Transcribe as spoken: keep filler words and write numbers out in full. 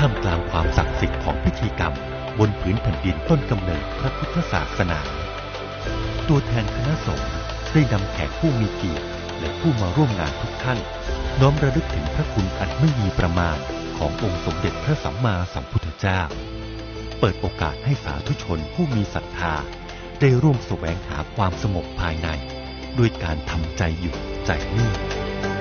ามกลางความศักดิ์สิทธิ์ของพิธีกรรมบนผืนแผ่นดินต้นกำเนิดพระพุทธศาสนาตัวแทนคณะสงฆ์ได้นำแขกผู้มีเกียรติและผู้มาร่วมงานทุกท่านน้อมระลึกถึงพระคุณอันไม่มีประมาณขององค์สมเด็จพระสัมมาสัมพุทธเจ้าเปิดโอกาสให้สาธุชนผู้มีศรัทธาได้ร่วมแสวงหาความสงบภายในด้วยการทำใจหยุดใจนิ่ง